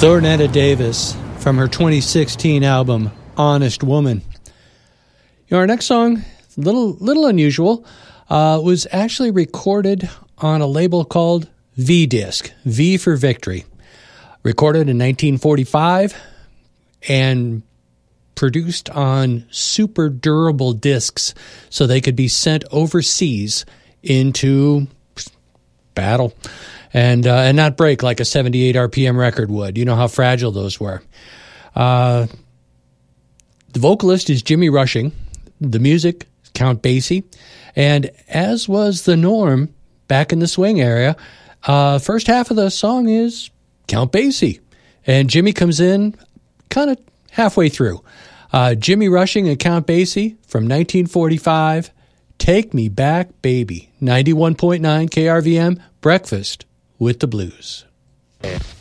Thornetta Davis from her 2016 album, Honest Woman. Our next song, little unusual, was actually recorded on a label called V-Disc, V for Victory. Recorded in 1945 and produced on super durable discs so they could be sent overseas into battle and not break like a 78 RPM record would. You know how fragile those were. The vocalist is Jimmy Rushing. The music, Count Basie. And as was the norm back in the swing area, first half of the song is Count Basie. And Jimmy comes in kind of halfway through. Jimmy Rushing and Count Basie from 1945, Take Me Back, Baby. 91.9 KRVM, Breakfast with the Blues.